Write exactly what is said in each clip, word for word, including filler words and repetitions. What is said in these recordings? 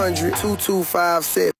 hundred, two two five seven.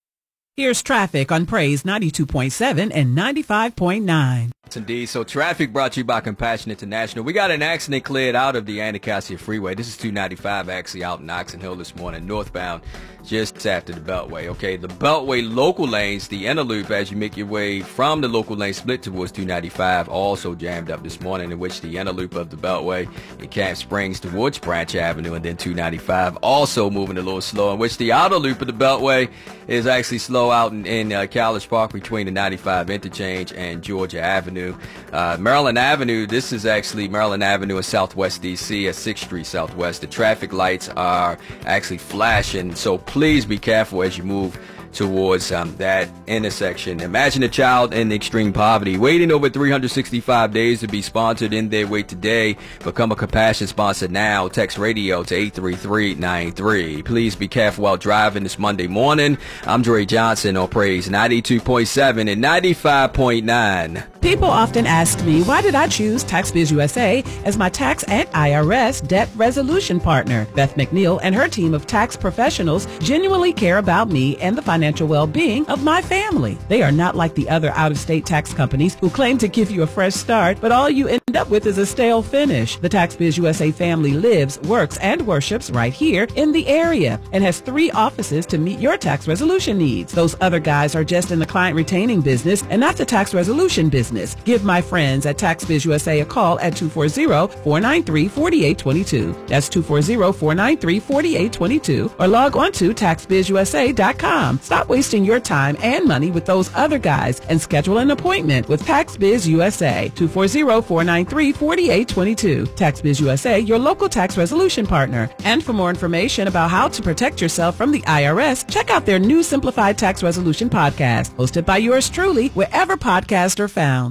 Here's traffic on Praise ninety-two point seven and ninety-five point nine. Indeed. So traffic brought to you by Compassion International. We got an accident cleared out of the Anacostia Freeway. This is two ninety-five actually out in Oxon Hill this morning, northbound, just after the Beltway. Okay, the Beltway local lanes, the inner loop as you make your way from the local lane split towards two ninety-five, also jammed up this morning, in which the inner loop of the Beltway in Camp Springs towards Branch Avenue and then two ninety-five also moving a little slow, in which the outer loop of the Beltway is actually slow out in, in uh, College Park between the ninety-five interchange and Georgia Avenue. Uh, Maryland Avenue, this is actually Maryland Avenue in Southwest D C at sixth Street Southwest. The traffic lights are actually flashing, so please be careful as you move towards um, that intersection. Imagine a child in extreme poverty waiting over three hundred sixty-five days to be sponsored in their way today. Become a Compassion sponsor now. Text radio to eight three three nine three. Please be careful while driving this Monday morning. I'm Dre Johnson on Praise ninety-two point seven and ninety-five point nine. People often ask me, why did I choose TaxBiz U S A as my tax and I R S debt resolution partner? Beth McNeil and her team of tax professionals genuinely care about me and the financial well-being of my family. They are not like the other out-of-state tax companies who claim to give you a fresh start, but all you end up with is a stale finish. The TaxBiz U S A family lives, works, and worships right here in the area and has three offices to meet your tax resolution needs. Those other guys are just in the client retaining business and not the tax resolution business. Give my friends at TaxBiz U S A a call at two four zero, four nine three, four eight two two. That's two four zero, four nine three, four eight two two, or log on to tax biz u s a dot com. Stop wasting your time and money with those other guys and schedule an appointment with TaxBiz U S A. two four zero, four nine three, four eight two two. TaxBiz U S A, your local tax resolution partner. And for more information about how to protect yourself from the I R S, check out their new Simplified Tax Resolution podcast, hosted by yours truly, wherever podcasts are found.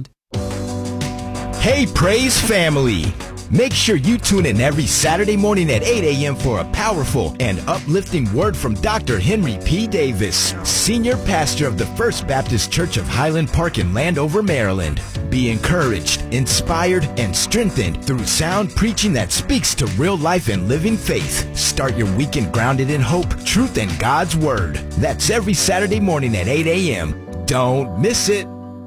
Hey, Praise family! Make sure you tune in every Saturday morning at eight a.m. for a powerful and uplifting word from Doctor Henry P. Davis, Senior Pastor of the First Baptist Church of Highland Park in Landover, Maryland. Be encouraged, inspired, and strengthened through sound preaching that speaks to real life and living faith. Start your weekend grounded in hope, truth, and God's Word. That's every Saturday morning at eight a.m. Don't miss it.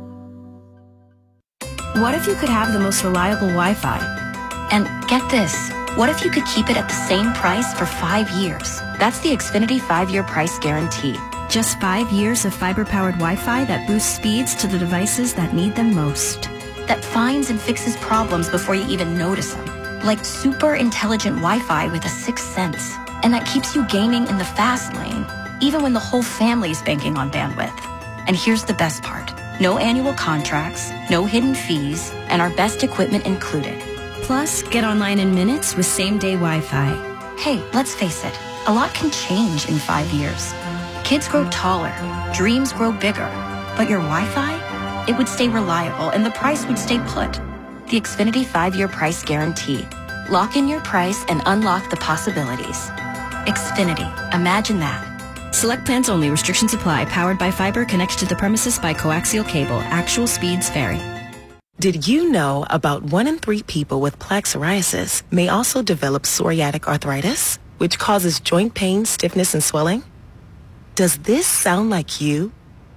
What if you could have the most reliable Wi-Fi? And get this, what if you could keep it at the same price for five years? That's the Xfinity five-year price guarantee. Just five years of fiber-powered Wi-Fi that boosts speeds to the devices that need them most. That finds and fixes problems before you even notice them. Like super intelligent Wi-Fi with a sixth sense. And that keeps you gaming in the fast lane, even when the whole family's banking on bandwidth. And here's the best part. No annual contracts, no hidden fees, and our best equipment included. Plus, get online in minutes with same-day Wi-Fi. Hey, let's face it, a lot can change in five years. Kids grow taller, dreams grow bigger, but your Wi-Fi, it would stay reliable and the price would stay put. The Xfinity five-year price guarantee. Lock in your price and unlock the possibilities. Xfinity, imagine that. Select plans only. Restrictions apply. Powered by fiber. Connects to the premises by coaxial cable. Actual speeds vary. Did you know about one in three people with plaque psoriasis may also develop psoriatic arthritis, which causes joint pain, stiffness, and swelling? Does this sound like you?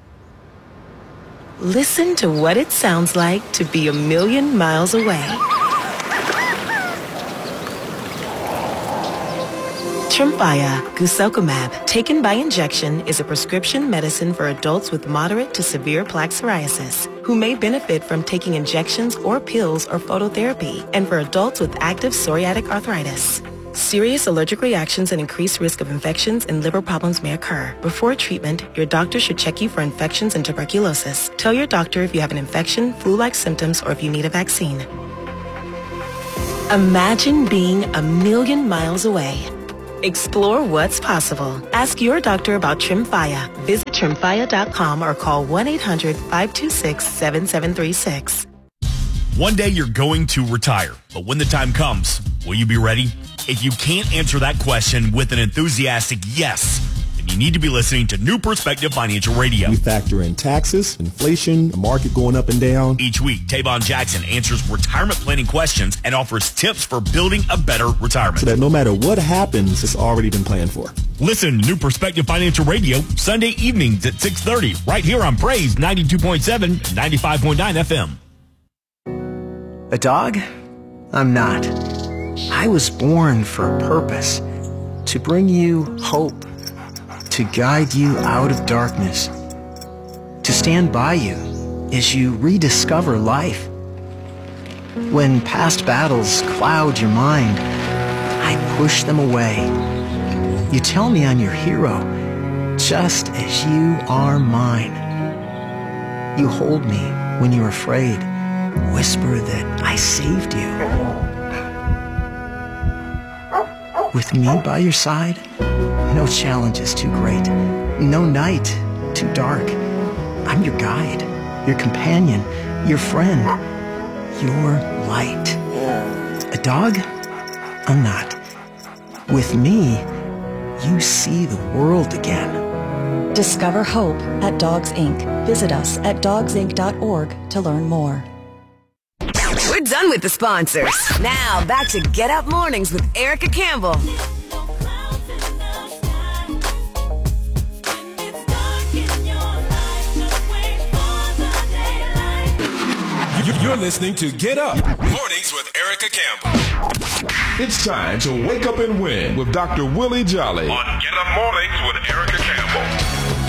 Listen to what it sounds like to be a million miles away. Tremfya guselkumab, taken by injection, is a prescription medicine for adults with moderate to severe plaque psoriasis who may benefit from taking injections or pills or phototherapy, and for adults with active psoriatic arthritis. Serious allergic reactions and increased risk of infections and liver problems may occur. Before treatment, your doctor should check you for infections and tuberculosis. Tell your doctor if you have an infection, flu-like symptoms, or if you need a vaccine. Imagine being a million miles away. Explore what's possible. Ask your doctor about Tremfya. Visit tremfya dot com or call one eight hundred, five two six, seven seven three six. One day you're going to retire, but when the time comes, will you be ready? If you can't answer that question with an enthusiastic yes, then you need to be listening to New Perspective Financial Radio. We factor in taxes, inflation, the market going up and down. Each week, Tavon Jackson answers retirement planning questions and offers tips for building a better retirement. So that no matter what happens, it's already been planned for. Listen to New Perspective Financial Radio Sunday evenings at six thirty right here on Praise ninety-two point seven, ninety-five point nine F M. A dog? I'm not. I was born for a purpose. To bring you hope. To guide you out of darkness. To stand by you as you rediscover life. When past battles cloud your mind, I push them away. You tell me I'm your hero, just as you are mine. You hold me when you're afraid. Whisper that I saved you. With me by your side, no challenge is too great. No night too dark. I'm your guide, your companion, your friend, your light. A dog? I'm not. With me, you see the world again. Discover hope at Dogs Incorporated. Visit us at dogs inc dot org to learn more. We're done with the sponsors. Now, back to Get Up Mornings with Erica Campbell. You're listening to Get Up Mornings with Erica Campbell. It's time to wake up and win with Doctor Willie Jolly on Get Up Mornings with Erica Campbell.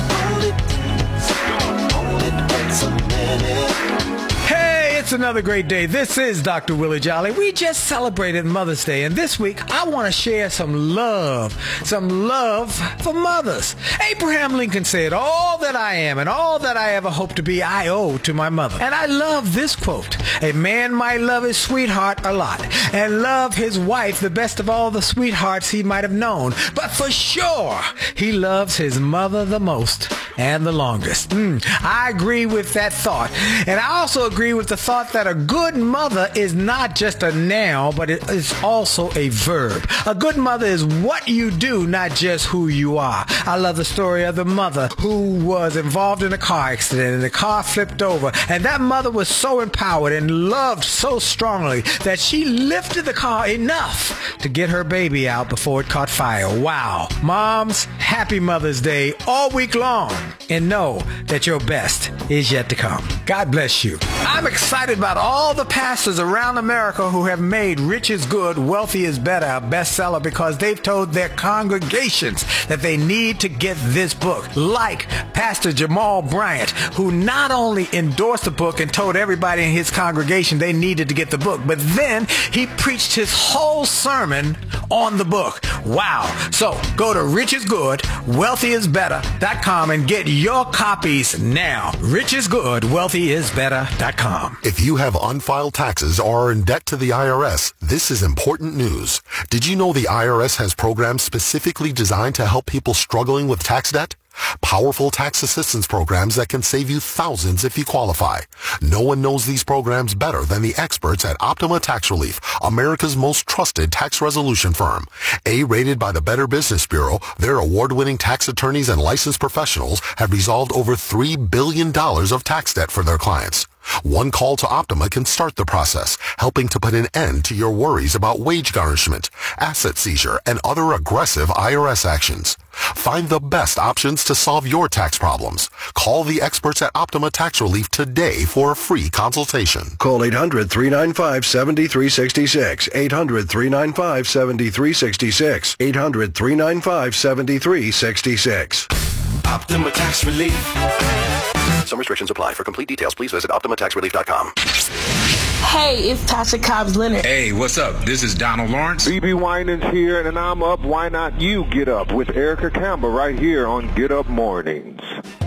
Hey, it's another great day. This is Doctor Willie Jolly. We just celebrated Mother's Day, and this week I want to share some love, some love for mothers. Abraham Lincoln said, "All that I am and all that I ever hope to be, I owe to my mother." And I love this quote. A man might love his sweetheart a lot and love his wife the best of all the sweethearts he might have known, but for sure he loves his mother the most and the longest. Mm, I agree with that thought. And I also agree with the thought that a good mother is not just a noun, but it is also a verb. A good mother is what you do, not just who you are. I love the story of the mother who was involved in a car accident and the car flipped over. And that mother was so empowered and loved so strongly that she lifted the car enough to get her baby out before it caught fire. Wow. Moms, happy Mother's Day all week long. And know that your best is yet to come. God bless you. I'm excited about all the pastors around America who have made Rich is Good, Wealthy is Better a bestseller because they've told their congregations that they need to get this book. Like Pastor Jamal Bryant, who not only endorsed the book and told everybody in his congregation they needed to get the book, but then he preached his whole sermon on the book. Wow. So go to rich is good, wealthy is better dot com and get your copies now. rich is good, wealthy is better dot com. If you have unfiled taxes or are in debt to the I R S, this is important news. Did you know the I R S has programs specifically designed to help people struggling with tax debt? Powerful tax assistance programs that can save you thousands if you qualify. No one knows these programs better than the experts at Optima Tax Relief, America's most trusted tax resolution firm. A-rated by the Better Business Bureau, their award-winning tax attorneys and licensed professionals have resolved over three billion dollars of tax debt for their clients. One call to Optima can start the process, helping to put an end to your worries about wage garnishment, asset seizure, and other aggressive I R S actions. Find the best options to solve your tax problems. Call the experts at Optima Tax Relief today for a free consultation. Call eight hundred, three nine five, seven three six six. eight hundred, three nine five, seven three six six. eight hundred, three nine five, seven three six six. Optima Tax Relief. Some restrictions apply. For complete details, please visit optima tax relief dot com. Hey, it's Tasha Cobbs Leonard. Hey, what's up? This is Donald Lawrence. B B Winans here, and I'm up. Why not you get up with Erica Campbell right here on Get Up Mornings.